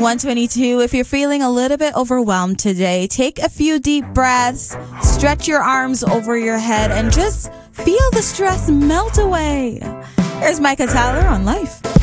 122. If you're feeling a little bit overwhelmed today, take a few deep breaths, stretch your arms over your head, and just feel the stress melt away. Here's Micah Tyler on Life.